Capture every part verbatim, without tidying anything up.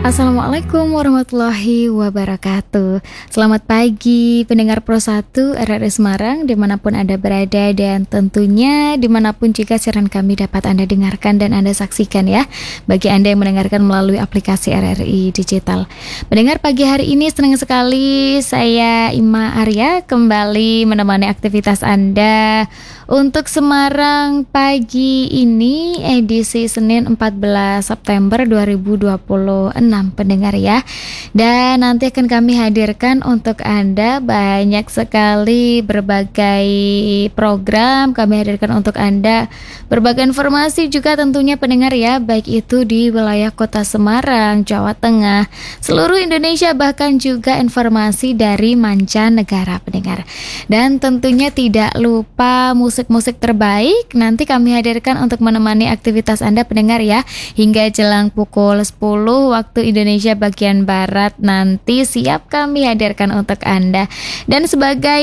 Assalamualaikum warahmatullahi wabarakatuh. Selamat pagi pendengar Pro satu R R I Semarang dimanapun Anda berada, dan tentunya dimanapun juga siaran kami dapat Anda dengarkan dan Anda saksikan ya, bagi Anda yang mendengarkan melalui aplikasi R R I Digital. Mendengar pagi hari ini senang sekali saya Ima Arya kembali menemani aktivitas Anda untuk Semarang pagi ini, edisi Senin empat belas September dua ribu dua puluh enam pendengar ya. Dan nanti akan kami hadirkan untuk Anda banyak sekali berbagai program, kami hadirkan untuk Anda berbagai informasi juga tentunya pendengar ya, baik itu di wilayah Kota Semarang, Jawa Tengah, seluruh Indonesia, bahkan juga informasi dari mancanegara pendengar. Dan tentunya tidak lupa musik-musik terbaik nanti kami hadirkan untuk menemani aktivitas Anda pendengar ya, hingga jelang pukul sepuluh waktu Indonesia bagian Barat nanti siap kami hadirkan untuk Anda. Dan sebagai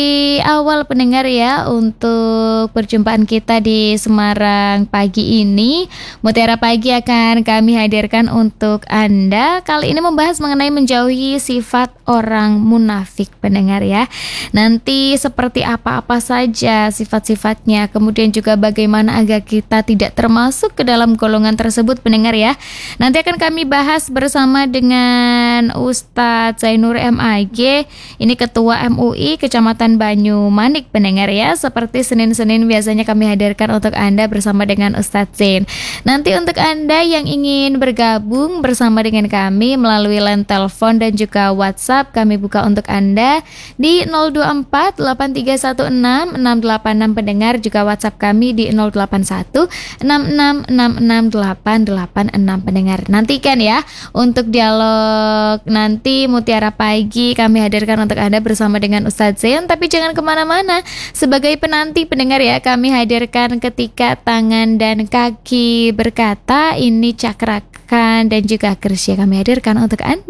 awal pendengar ya, untuk perjumpaan kita di Semarang pagi ini, Mutiara Pagi akan kami hadirkan untuk Anda. Kali ini membahas mengenai menjauhi sifat orang munafik pendengar ya. Nanti seperti apa-apa saja sifat-sifatnya, kemudian juga bagaimana agar kita tidak termasuk ke dalam golongan tersebut pendengar ya. Nanti akan kami bahas bersama dengan Ustadz Zainur M A G, ini Ketua M U I Kecamatan Banyumanik pendengar ya. Seperti Senin-Senin biasanya kami hadirkan untuk Anda bersama dengan Ustadz Zain. Nanti untuk Anda yang ingin bergabung bersama dengan kami melalui line telepon dan juga WhatsApp, kami buka untuk Anda di nol dua empat delapan tiga satu enam enam delapan enam pendengar, juga WhatsApp kami di nol delapan satu enam enam enam enam delapan delapan enam pendengar. Nantikan ya untuk dialog nanti Mutiara Pagi kami hadirkan untuk Anda bersama dengan Ustadz Zain. Tapi jangan kemana-mana, sebagai penanti pendengar ya, kami hadirkan ketika tangan dan kaki berkata, ini cakrakan dan juga kersya kami hadirkan untuk Anda.